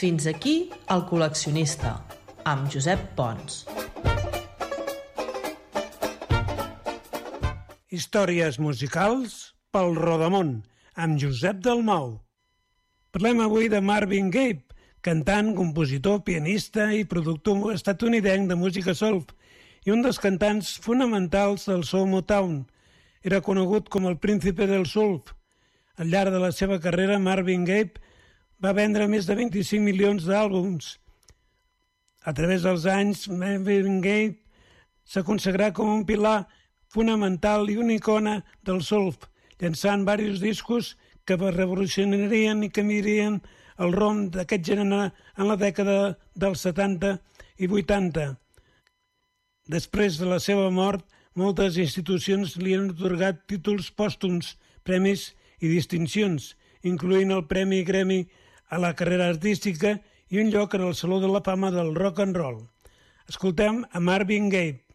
Fins aquí El col·leccionista, amb Josep Pons. Històries musicals pel Rodamón, amb Josep Dalmau. Parlem avui de Marvin Gaye, cantant, compositor, pianista i productor estatunidenc de música soul i un dels cantants fonamentals del soul Motown. Era conegut com el príncipe del soul. Al llarg de la seva carrera, Marvin Gaye va vendre més de 25 milions d'àlbums. A través dels anys, Marvin Gaye s'ha consagrat com un pilar fonamental i una icona del soul, llançant diversos discos que revolucionarien i canviarien el rumb d'aquest gènere en la dècada dels 70 i 80. Després de la seva mort, moltes institucions li han atorgat títols pòstums, premis i distincions, incloent el Premi Grammy a la carrera artística i un lloc en el Saló de la Fama del Rock and Roll. Escoltem a Marvin Gaye.